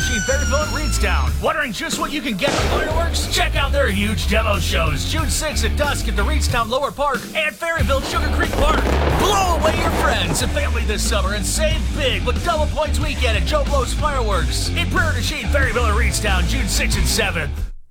Machine Berryville at Reedstown. Wondering just what you can get from fireworks? Check out their huge demo shows June 6th at dusk at the Reedstown Lower Park and Ferryville Sugar Creek Park. Blow away your friends and family this summer and save big with Double Points Weekend at Joe Blow's Fireworks in Prairie du Chien, Berryville at Reedstown, June 6th and 7th.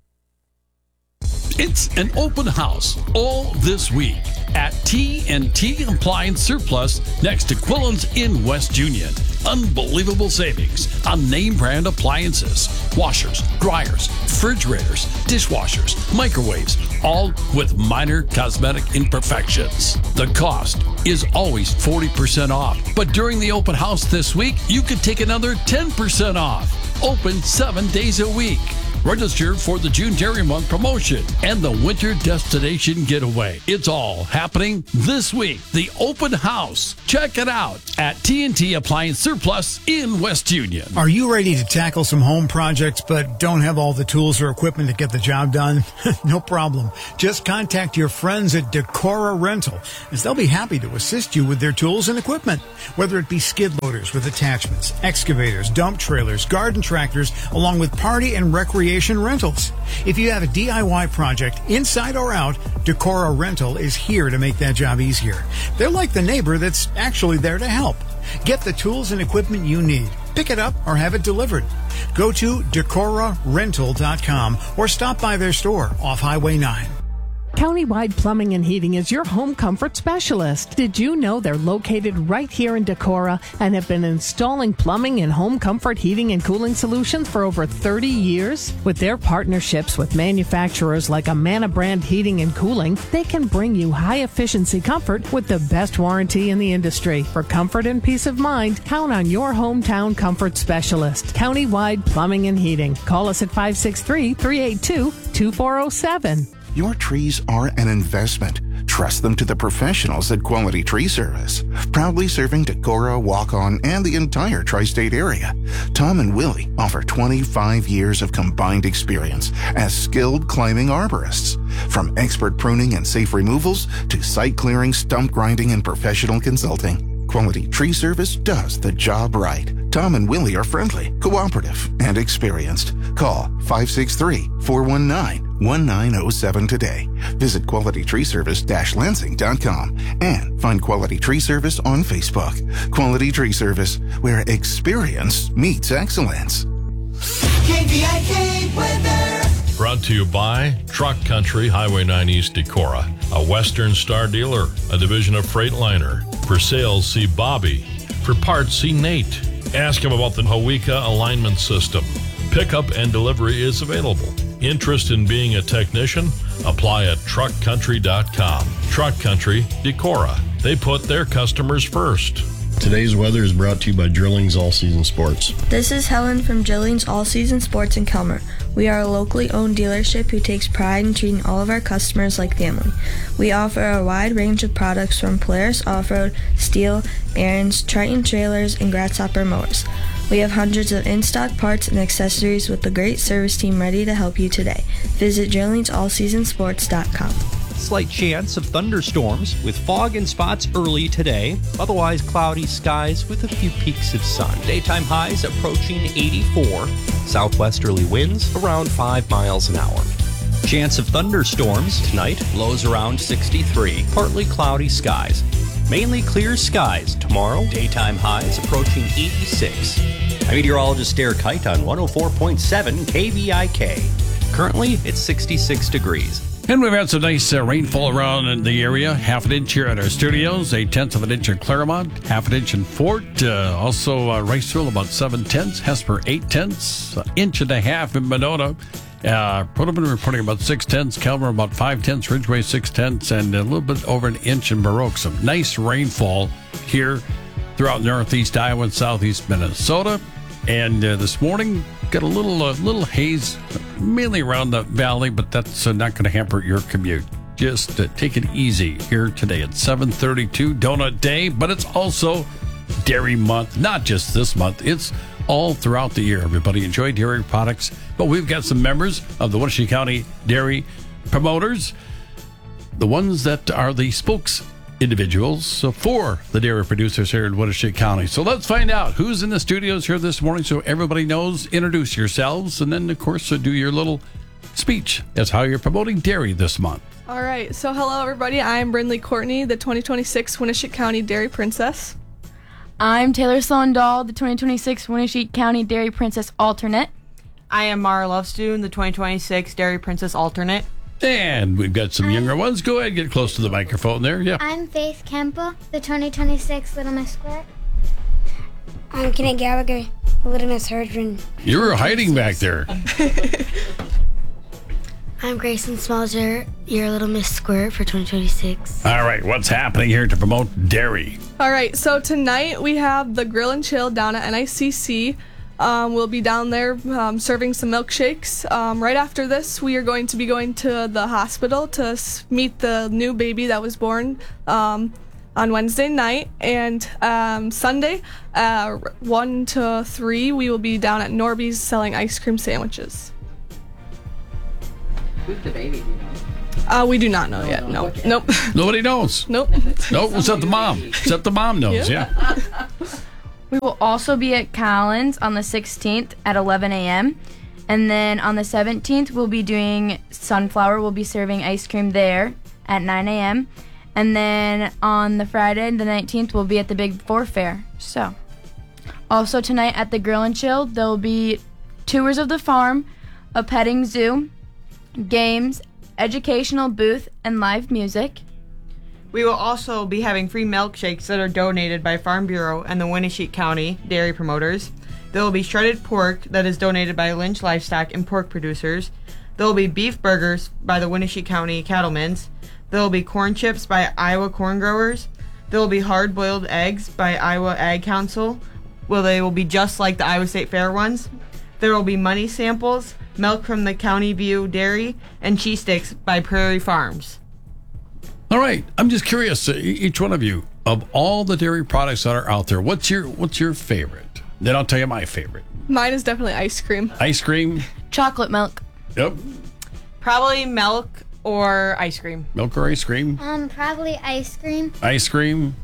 It's an open house all this week at T&T Appliance Surplus next to Quillen's in West Union. Unbelievable savings on name brand appliances, washers, dryers, refrigerators, dishwashers, microwaves, all with minor cosmetic imperfections. The cost is always 40% off, but during the open house this week, you could take another 10% off. Open 7 days a week. Register for the June Dairy Month promotion and the Winter Destination Getaway. It's all happening this week. The open house. Check it out at T&T Appliance Surplus in West Union. Are you ready to tackle some home projects but don't have all the tools or equipment to get the job done? No problem. Just contact your friends at Decora Rental, as they'll be happy to assist you with their tools and equipment. Whether it be skid loaders with attachments, excavators, dump trailers, garden tractors, along with party and recreation rentals. If you have a DIY project, inside or out, Decora Rental is here to make that job easier. They're like the neighbor that's actually there to help. Get the tools and equipment you need. Pick it up or have it delivered. Go to DecoraRental.com or stop by their store off Highway 9. Countywide Plumbing and Heating is your home comfort specialist. Did you know they're located right here in Decorah and have been installing plumbing and home comfort heating and cooling solutions for over 30 years? With their partnerships with manufacturers like Amana Brand Heating and Cooling, they can bring you high-efficiency comfort with the best warranty in the industry. For comfort and peace of mind, count on your hometown comfort specialist. Countywide Plumbing and Heating. Call us at 563-382-2407. Your trees are an investment. Trust them to the professionals at Quality Tree Service. Proudly serving Decorah, Waukon, and the entire tri-state area. Tom and Willie offer 25 years of combined experience as skilled climbing arborists. From expert pruning and safe removals to site clearing, stump grinding, and professional consulting, Quality Tree Service does the job right. Tom and Willie are friendly, cooperative, and experienced. Call 563-419-1907 today. Visit QualityTreeService-Lansing.com and find Quality Tree Service on Facebook. Quality Tree Service, where experience meets excellence. KVIK weather. Brought to you by Truck Country, Highway 9 East Decorah, a Western Star dealer, a division of Freightliner. For sales, see Bobby. For parts, see Nate. Ask him about the Hawika alignment system. Pickup and delivery is available. Interest in being a technician? Apply at truckcountry.com. Truck Country, Decorah. They put their customers first. Today's weather is brought to you by Drillings All Season Sports. This is Helen from Drillings All Season Sports in Kelmer. We are a locally owned dealership who takes pride in treating all of our customers like family. We offer a wide range of products from Polaris Off-Road, Steel, Aaron's, Triton trailers, and Grasshopper mowers. We have hundreds of in-stock parts and accessories with a great service team ready to help you today. Visit DrillingsAllSeasonSports.com. Slight chance of thunderstorms with fog and spots early today. Otherwise cloudy skies with a few peaks of sun. Daytime highs approaching 84. Southwesterly winds around 5 miles an hour. Chance of thunderstorms tonight. Lows around 63. Partly cloudy skies. Mainly clear skies tomorrow. Daytime highs approaching 86. I'm meteorologist Derek Height on 104.7 KVIK. Currently, it's 66 degrees. And we've had some nice rainfall around in the area. Half an inch here at our studios, 0.8 of an inch in Claremont, half an inch in Fort. Also, Riceville about 7/10, Hesper 8/10, inch and a half in Monona. Protoman reporting about 6/10, Calvert about 5/10, Ridgeway 6/10, and a little bit over an inch in Baroque. Some nice rainfall here throughout northeast Iowa and southeast Minnesota. And this morning, got a little haze, mainly around the valley, but that's not going to hamper your commute. Just take it easy here today at 7:32, Donut Day, but it's also Dairy Month. Not just this month, it's all throughout the year. Everybody enjoy dairy products, but we've got some members of the Wenatchee County Dairy Promoters, the ones that are the spokes individuals for the dairy producers here in Winneshiek County. So let's find out who's in the studios here this morning so everybody knows. Introduce yourselves, and then, of course, do your little speech as how you're promoting dairy this month. All right, so hello, everybody. I'm Brindley Courtney, the 2026 Winneshiek County Dairy Princess. I'm Taylor Sondahl, the 2026 Winneshiek County Dairy Princess Alternate. I am Mara Lovestoon, the 2026 Dairy Princess Alternate. And we've got some younger ones. Go ahead, get close to the microphone there. Yeah. I'm Faith Kempa, the 2026 Little Miss Squirt. I'm Kenneth Gallagher, the Little Miss Herdman. You were hiding back there. I'm Grayson Smalzer, your Little Miss Squirt for 2026. All right, what's happening here to promote dairy? All right, so tonight we have the Grill and Chill down at NICC. We'll be down there serving some milkshakes. Right after this, we are going to be going to the hospital to meet the new baby that was born on Wednesday night. And Sunday, 1 to 3, we will be down at Norby's selling ice cream sandwiches. Who's the baby? Do you know? We do not know yet. No. Okay. Nope. Nobody knows. Nope. Nope, except the mom. Except the mom knows, yeah. We will also be at Collins on the 16th at 11 a.m. And then on the 17th, we'll be doing Sunflower. We'll be serving ice cream there at 9 a.m. And then on the Friday, the 19th, we'll be at the Big Four Fair. So, also tonight at the Grill and Chill, there will be tours of the farm, a petting zoo, games, educational booth, and live music. We will also be having free milkshakes that are donated by Farm Bureau and the Winneshiek County Dairy Promoters. There will be shredded pork that is donated by Lynch Livestock and Pork Producers. There will be beef burgers by the Winneshiek County Cattlemen's. There will be corn chips by Iowa Corn Growers. There will be hard-boiled eggs by Iowa Ag Council. Well, they will be just like the Iowa State Fair ones. There will be money samples, milk from the County View Dairy, and cheese sticks by Prairie Farms. All right, I'm just curious, each one of you, of all the dairy products that are out there, what's your favorite? Then I'll tell you my favorite. Mine is definitely ice cream. Ice cream? Chocolate milk. Yep. Probably milk or ice cream. Milk or ice cream? Probably ice cream. Ice cream?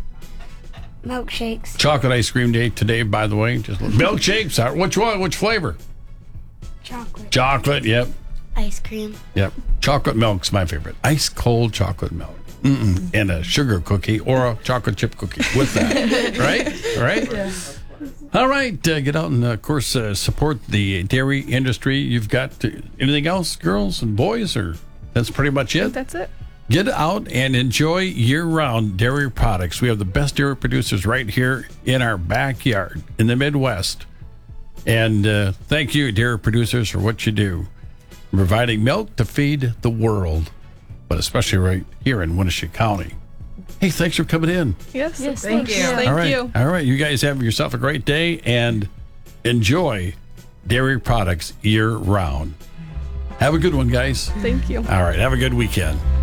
Milkshakes. Chocolate ice cream day today, by the way. Just milkshakes. Which one? Which flavor? Chocolate. Chocolate, yep. Ice cream. Yep. Chocolate milk's my favorite. Ice cold chocolate milk. And a sugar cookie or a chocolate chip cookie with that. Right? Yeah. All right. Get out and, of course, support the dairy industry. You've got anything else, girls and boys, or that's pretty much it? That's it. Get out and enjoy year-round dairy products. We have the best dairy producers right here in our backyard in the Midwest. And thank you, dairy producers, for what you do, providing milk to feed the world, but especially right here in Winneshiek County. Hey, thanks for coming in. Yes, thank you. Thank you. All right, you guys have yourself a great day and enjoy dairy products year-round. Have a good one, guys. Thank you. All right, have a good weekend.